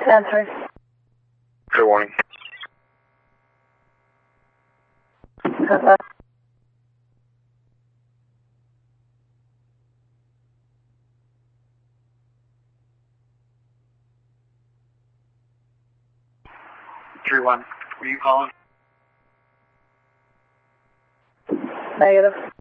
10-3. Clear warning. 10-5. Three one. What are you calling? Negative.